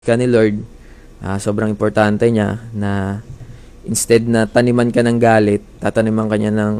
ka ni Lord, sobrang importante niya na instead na taniman ka ng galit, tataniman ka niya ng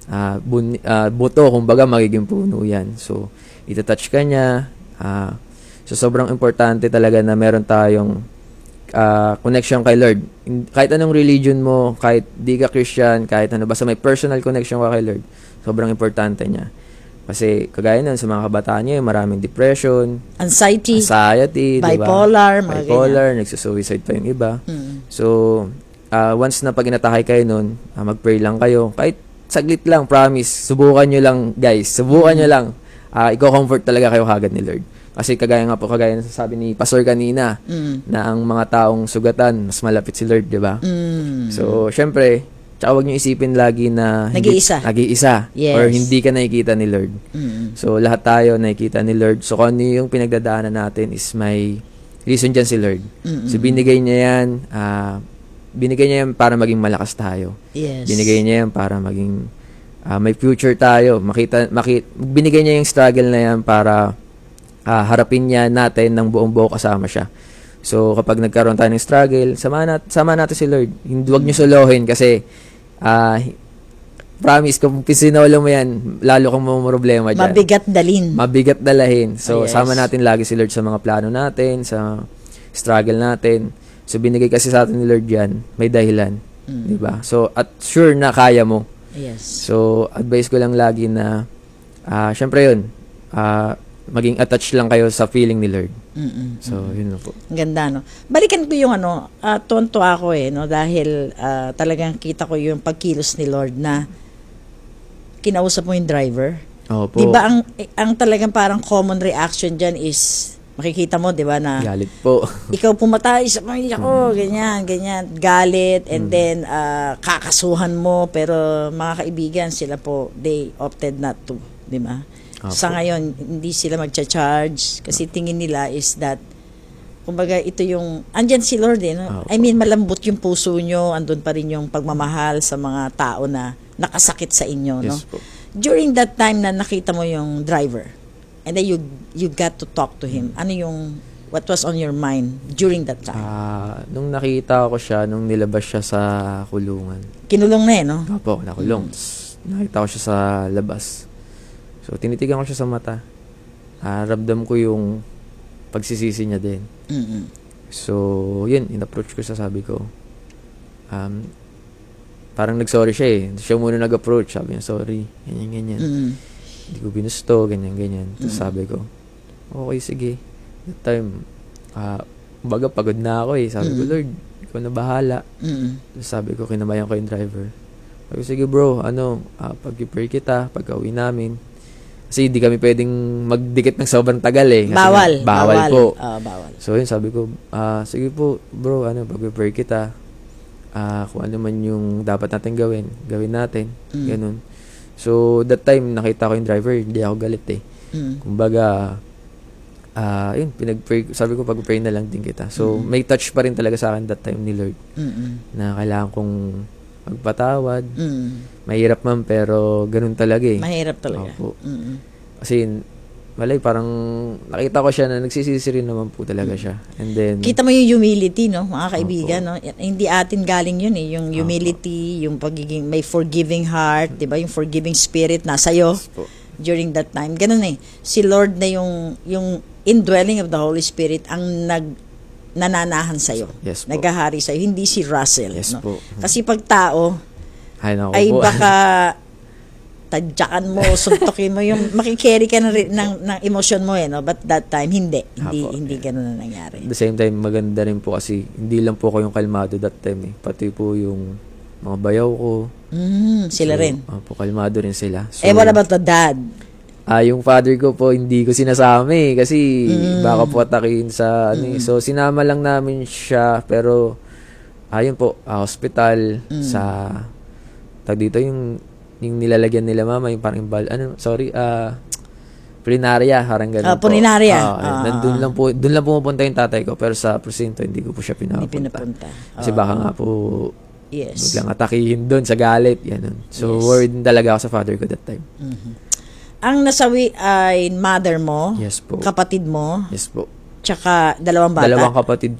buto, kumbaga magiging puno yan. So, itatouch ka niya. So, sobrang importante talaga na meron tayong connection kay Lord. Kahit anong religion mo, kahit di ka Christian, kahit ano, basta may personal connection ka kay Lord, sobrang importante niya. Kasi kagaya nun, sa mga kabataan niya, maraming depression, anxiety, bipolar, diba? bipolar, nagsusuicide pa yung iba. So, once na pag inatake kayo nun, mag-pray lang kayo. Kahit saglit lang, promise, subukan nyo lang, guys. Subukan nyo lang. Iko-comfort talaga kayo kagad ni Lord. Kasi kagaya na sabi ni Pastor kanina, na ang mga taong sugatan, mas malapit si Lord, di ba? So, syempre, tsaka huwag nyo isipin lagi na nag-iisa. Yes. Or hindi ka nakikita ni Lord. So, lahat tayo nakikita ni Lord. So, kung ano yung pinagdadaanan natin is may reason dyan si Lord. So, binigay niya yan para maging malakas tayo. Yes. Binigay niya yan para maging may future tayo. Binigay niya yung struggle na yan para harapin niya natin ng buong-buo kasama siya. So, kapag nagkaroon tayo ng struggle, sama natin si Lord. Huwag niyo solohin kasi promise, kung sinolo mo yan, lalo kang problema dyan. Mabigat dalahin. So, sama natin lagi si Lord sa mga plano natin, sa struggle natin. So, binigay kasi sa atin ni Lord yan, may dahilan. Diba? So, at sure na kaya mo. Yes. So, advice ko lang lagi na, syempre yun, maging attached lang kayo sa feeling ni Lord. So, yun na po. Ganda, no? Balikan ko yung tuwan-tuwa ako no? Dahil talagang kita ko yung pagkilos ni Lord na kinausap mo yung driver. Opo. Diba ang talagang parang common reaction dyan is, makikita mo, diba, na galit po. Ikaw pumatay sa pamilya ko, ganyan, galit, and then kakasuhan mo, pero mga kaibigan, sila po, they opted not to, diba? Sa ngayon, hindi sila magcha-charge kasi tingin nila is that, kumbaga, ito yung, andyan si Lord, no? I mean, malambot yung puso nyo, andun pa rin yung pagmamahal sa mga tao na nakasakit sa inyo, no? Yes po. During that time na nakita mo yung driver, and then you got to talk to him, what was on your mind during that time? Nung nakita ko siya, nung nilabas siya sa kulungan. Kinulong na no? Opo, nakulong. Nakita ko siya sa labas. So, tinitigan ko siya sa mata. Ramdam ko yung pagsisisi niya din. So, yun, in-approach ko siya, sabi ko. Parang nag-sorry siya eh. Siya muna nag-approach. Sabi niya, sorry. Ganyan. Hindi ko binusto, ganyan. Tapos sabi ko, okay, sige. That time, baga pagod na ako eh. Sabi ko, Lord, ikaw na bahala. Tapos sabi ko, kinabayan ko yung driver. Sabi ko, sige bro, pag-pray kita, pagka-uwi namin. Kasi hindi kami pwedeng magdikit ng sobrang tagal eh. Kasi bawal po. Bawal. So yun, sabi ko, sige po bro, pag-pray kita, kung ano man yung dapat natin gawin natin. Ganun. So that time, nakita ko yung driver, hindi ako galit eh. Kumbaga, yun, sabi ko, pag-pray na lang din kita. So may touch pa rin talaga sa akin that time ni Lord. Na kailangan kong magpatawad. Mahirap man, pero ganun talaga eh. Mahirap talaga. Opo. Kasi, parang nakita ko siya na nagsisisi rin naman po talaga siya. And then, kita mo yung humility, no, mga kaibigan, no? Hindi atin galing yun eh, yung humility, yung pagiging may forgiving heart, 'di ba? Yung forgiving spirit nasa iyo during that time. Ganun eh. Si Lord na yung indwelling of the Holy Spirit ang nananahan sa iyo. Yes po. Nagahari sa iyo, hindi si Russell, yes no? Po. Kasi pag tao ay po. baka tadyakan mo, suntokin mo yung makikerry ka ng emosyon mo no? But that time hindi ganoon na nangyari. At the same time, maganda rin po kasi hindi lang po ko yung kalmado that time eh. Pati po yung mga bayaw ko. Sila rin. Po, kalmado rin sila. So, what about the dad? Yung father ko po, hindi ko sinasama eh. Kasi baka po atakin sa So, sinama lang namin siya. Pero, ayun po, hospital, sa, dito yung nilalagyan nila mama, yung parang pulinarya, parang gano'n po. Pulinarya. Doon lang pumupunta yung tatay ko. Pero sa presinto, hindi ko po siya pinapunta. Kasi baka nga po, biglang atakihin doon sa galit. Yan. So, worried talaga ako sa father ko that time. Ang nasawi ay mother mo? Yes po. Kapatid mo? Yes po. tsaka dalawang bata. Dalawang kapatid